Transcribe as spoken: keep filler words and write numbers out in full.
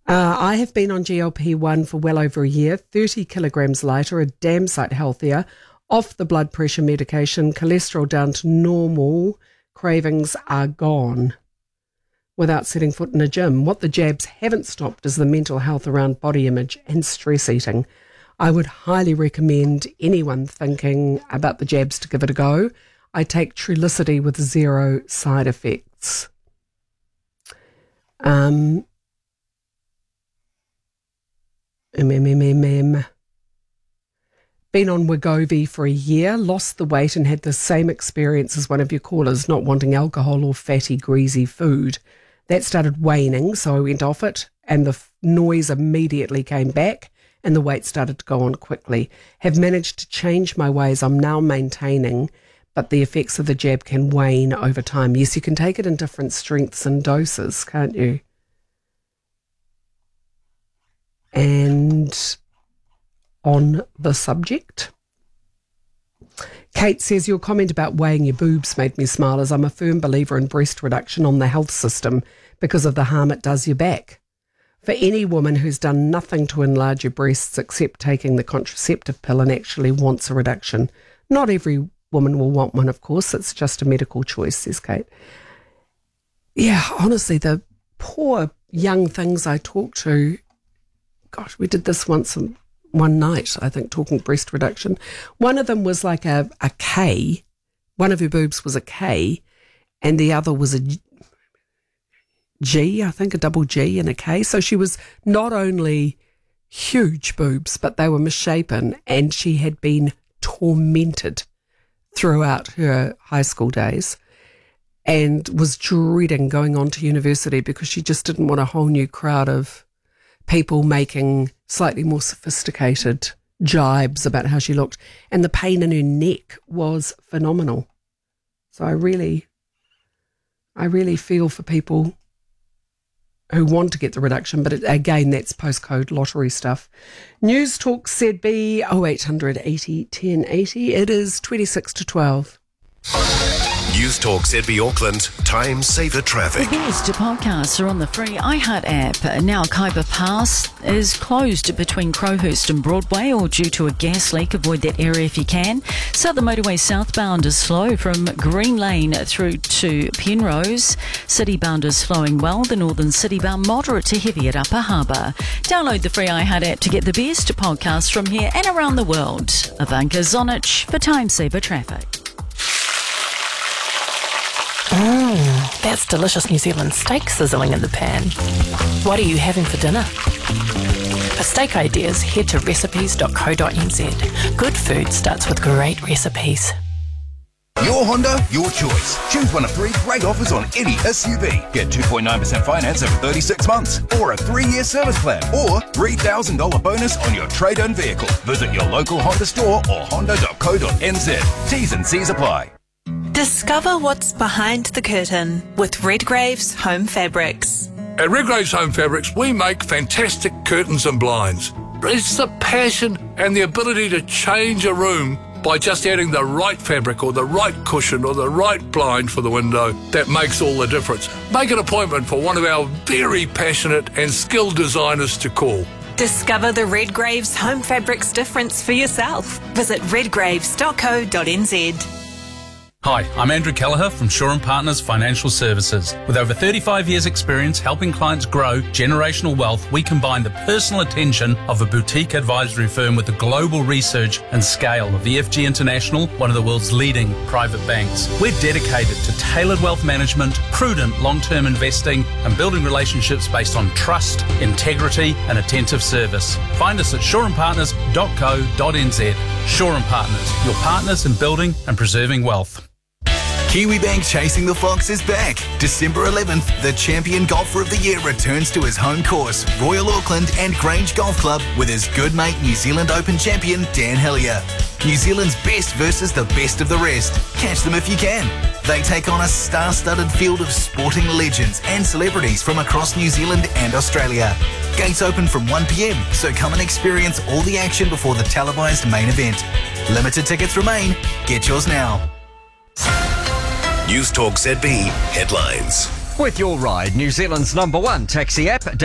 Uh, I have been on G L P one for well over a year, thirty kilograms lighter, a damn sight healthier, off the blood pressure medication, cholesterol down to normal, cravings are gone without setting foot in a gym. What the jabs haven't stopped is the mental health around body image and stress eating. I would highly recommend anyone thinking about the jabs to give it a go. I take Trulicity with zero side effects. Um... MMMMM. Been on Wegovy for a year, lost the weight and had the same experience as one of your callers, not wanting alcohol or fatty, greasy food. That started waning, so I went off it and the f- noise immediately came back and the weight started to go on quickly. Have managed to change my ways. I'm now maintaining, but the effects of the jab can wane over time. Yes, you can take it in different strengths and doses, can't you? And on the subject, Kate says, your comment about weighing your boobs made me smile, as I'm a firm believer in breast reduction on the health system because of the harm it does your back. For any woman who's done nothing to enlarge your breasts except taking the contraceptive pill and actually wants a reduction. Not every woman will want one, of course. It's just a medical choice, says Kate. Yeah, honestly, the poor young things I talk to, gosh, we did this once one night, I think, talking breast reduction. One of them was like a, a K. One of her boobs was a K, and the other was a G, I think, a double G and a K. So she was not only huge boobs, but they were misshapen, and she had been tormented throughout her high school days and was dreading going on to university because she just didn't want a whole new crowd of people making slightly more sophisticated jibes about how she looked. And the pain in her neck was phenomenal. So I really, I really feel for people who want to get the reduction, but it, again, that's postcode lottery stuff. News Talk Z B oh eight hundred eighty ten eighty. It is twenty-six to twelve. News Talk Z B Auckland, time saver traffic. The best podcasts are on the free iHeart app. Now Kaiba Pass is closed between Crowhurst and Broadway, or due to a gas leak. Avoid that area if you can. Southern Motorway southbound is slow from Green Lane through to Penrose. Citybound is flowing well. The Northern Citybound moderate to heavy at Upper Harbour. Download the free iHeart app to get the best podcasts from here and around the world. Ivanka Zonich for time saver traffic. Mmm, that's delicious New Zealand steak sizzling in the pan. What are you having for dinner? For steak ideas, head to recipes dot co dot n z. Good food starts with great recipes. Your Honda, your choice. Choose one of three great offers on any S U V. Get two point nine percent finance over thirty-six months, or a three-year service plan, or three thousand dollars bonus on your trade-in vehicle. Visit your local Honda store or honda dot co dot n z. T's and C's apply. Discover what's behind the curtain with Redgrave's Home Fabrics. At Redgrave's Home Fabrics, we make fantastic curtains and blinds. It's the passion and the ability to change a room by just adding the right fabric or the right cushion or the right blind for the window that makes all the difference. Make an appointment for one of our very passionate and skilled designers to call. Discover the Redgrave's Home Fabrics difference for yourself. Visit redgraves dot co dot n z. Hi, I'm Andrew Kelleher from Shaw and Partners Financial Services. With over thirty-five years experience helping clients grow generational wealth, we combine the personal attention of a boutique advisory firm with the global research and scale of E F G International, one of the world's leading private banks. We're dedicated to tailored wealth management, prudent long-term investing, and building relationships based on trust, integrity, and attentive service. Find us at shaw and partners dot co dot n z. Shaw and Partners, your partners in building and preserving wealth. Kiwibank Chasing the Fox is back. December eleventh, the champion golfer of the year returns to his home course, Royal Auckland and Grange Golf Club, with his good mate New Zealand Open champion Dan Hillier. New Zealand's best versus the best of the rest. Catch them if you can. They take on a star-studded field of sporting legends and celebrities from across New Zealand and Australia. Gates open from one p m, so come and experience all the action before the televised main event. Limited tickets remain. Get yours now. News Talk Z B headlines. With Your Ride, New Zealand's number one taxi app.